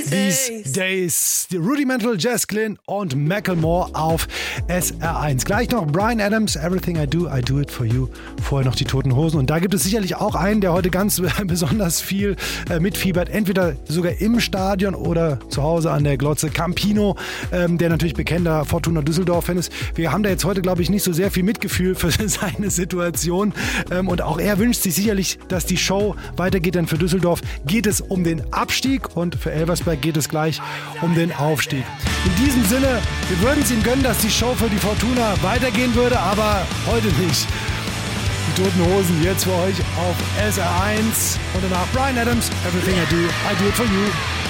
These Days. Die Rudimental, Jess Glynn und Macklemore auf SR1. Gleich noch Bryan Adams, Everything I Do It For You. Vorher noch die Toten Hosen. Und da gibt es sicherlich auch einen, der heute ganz besonders viel mitfiebert. Entweder sogar im Stadion oder zu Hause an der Glotze. Campino, der natürlich bekennender Fortuna Düsseldorf-Fan ist. Wir haben da jetzt heute, glaube ich, nicht so sehr viel Mitgefühl für seine Situation. Und auch er wünscht sich sicherlich, dass die Show weitergeht. Denn für Düsseldorf geht es um den Abstieg und für Elversberg geht es gleich um den Aufstieg. In diesem Sinne, wir würden es ihm gönnen, dass die Show für die Fortuna weitergehen würde, aber heute nicht. Die Toten Hosen jetzt für euch auf SR1 und danach Bryan Adams, Everything I Do It For You.